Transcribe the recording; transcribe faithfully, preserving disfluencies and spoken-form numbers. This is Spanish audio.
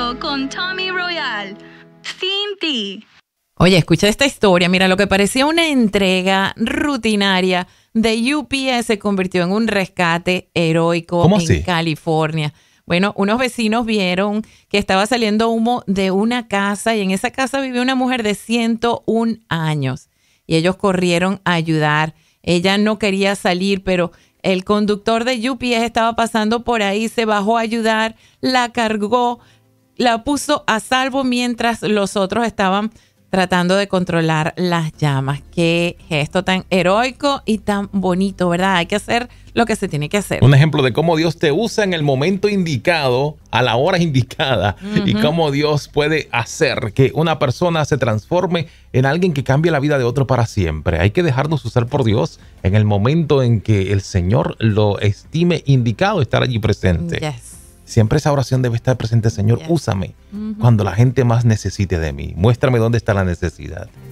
mundo con Tommy Royal. Sin ti. Oye, escucha esta historia. Mira, lo que parecía una entrega rutinaria de U P S se convirtió en un rescate heroico ¿Cómo en así? California. Bueno, unos vecinos vieron que estaba saliendo humo de una casa y en esa casa vivía una mujer de ciento un años. Y ellos corrieron a ayudar. Ella no quería salir, pero el conductor de U P S estaba pasando por ahí, se bajó a ayudar, la cargó, la puso a salvo mientras los otros estaban tratando de controlar las llamas. Qué gesto tan heroico y tan bonito, ¿verdad? Hay que hacer lo que se tiene que hacer. Un ejemplo de cómo Dios te usa en el momento indicado, a la hora indicada, uh-huh. y cómo Dios puede hacer que una persona se transforme en alguien que cambie la vida de otro para siempre. Hay que dejarnos usar por Dios en el momento en que el Señor lo estime indicado estar allí presente. Yes. Siempre esa oración debe estar presente. Señor, yes. úsame uh-huh. cuando la gente más necesite de mí. Muéstrame dónde está la necesidad.